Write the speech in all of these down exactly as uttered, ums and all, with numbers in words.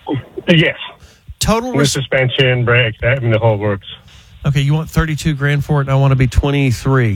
Yes. Total New res- suspension, brakes, I mean, the whole works. Okay, you want thirty-two grand for it, and I want to be twenty-three.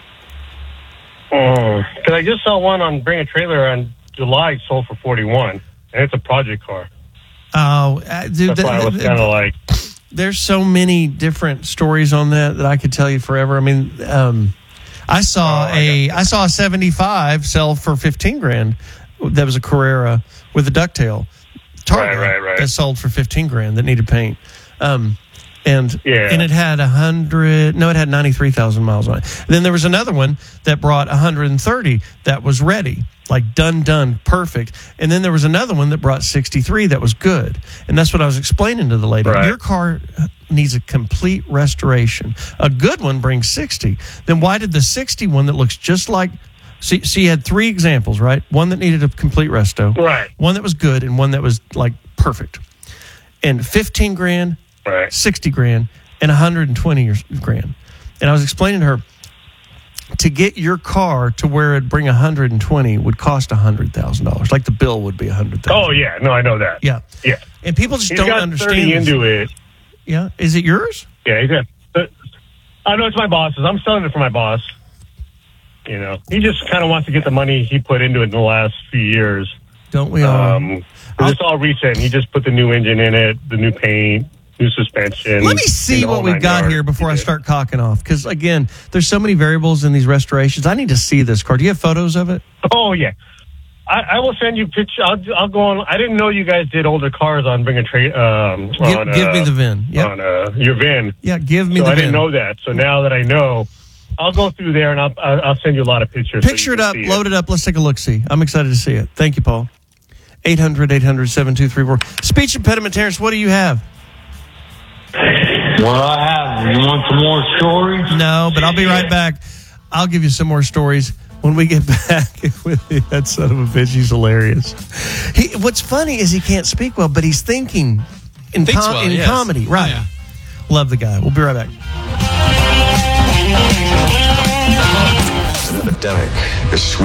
Because uh, I just saw one on Bring a Trailer on July sold for forty-one, and it's a project car. Oh, uh, dude, that's why I was kind of like. There's so many different stories on that that I could tell you forever. I mean, um, I saw oh, a I, I saw a seventy-five sell for fifteen grand. That was a Carrera with a ducktail. Targa right, right, right. that sold for fifteen grand that needed paint. Um, and yeah. and it had a hundred. No, it had ninety three thousand miles on it. Then there was another one that brought one hundred and thirty that was ready, like done, done, perfect. And then there was another one that brought sixty three that was good. And that's what I was explaining to the lady. Right. Your car needs a complete restoration. A good one brings sixty. Then why did the sixty one that looks just like? So, so you had three examples, right? One that needed a complete resto, right? One that was good, and one that was like perfect. And fifteen grand. Right. sixty grand and one hundred twenty grand. And I was explaining to her, to get your car to where it'd bring one hundred twenty would cost one hundred thousand dollars. Like the bill would be one hundred thousand dollars. Oh, yeah. No, I know that. Yeah. Yeah. And people just he's don't got understand. thirty into it. Yeah. Is it yours? Yeah. He's got, uh, I know it's my boss's. I'm selling it for my boss. You know, he just kind of wants to get the money he put into it in the last few years. Don't we all? Um, it's all recent. He just put the new engine in it, the new paint. New suspension. Let me see what we've got here before I start cocking off. Because, again, there's so many variables in these restorations. I need to see this car. Do you have photos of it? Oh, yeah. I, I will send you pictures. I'll, I'll go on. I didn't know you guys did older cars on Bring a Trade. Um, give, on, give uh, me the V I N. Yep. On uh, your V I N. Yeah, give me so the I V I N. I didn't know that. So now that I know, I'll go through there and I'll, I'll send you a lot of pictures. Picture so it up, load it. it up. Let's take a look-see. I'm excited to see it. Thank you, Paul. eight hundred, eight hundred, seven two three four. Speech impediment, Terrence, what do you have? What I have? You want some more stories? No, but I'll be right back. I'll give you some more stories when we get back with that son of a bitch. He's hilarious. He, what's funny is he can't speak well, but he's thinking in, com- well, in yes. comedy. Right. Oh, yeah. Love the guy. We'll be right back. An epidemic is sweet.